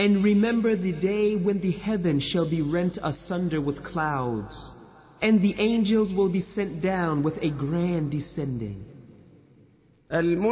And remember the day when the heaven shall be rent asunder with clouds, and the angels will be sent down with a grand descending.